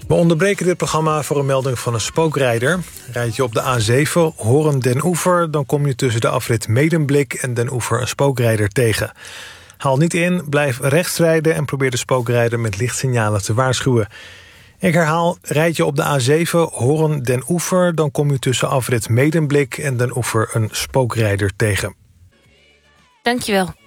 We onderbreken dit programma voor een melding van een spookrijder. Rijd je op de A7 Hoorn-Den Oever... dan kom je tussen de afrit Medemblik en Den Oever een spookrijder tegen. Haal niet in, blijf rechts rijden... en probeer de spookrijder met lichtsignalen te waarschuwen. Ik herhaal, rijd je op de A7 Hoorn-Den Oever... dan kom je tussen afrit Medemblik en Den Oever een spookrijder tegen. Dankjewel.